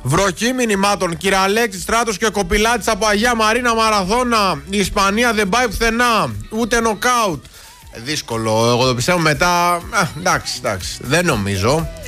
Βροχή μηνυμάτων. Κυραλέξης, Στράτος και Κοπηλάτης από Αγία Μαρίνα Μαραθώνα. Η Ισπανία δεν πάει πουθενά. Ούτε νοκάουτ. Δύσκολο. Εγώ το πιστεύω μετά. Εντάξει. Δεν νομίζω.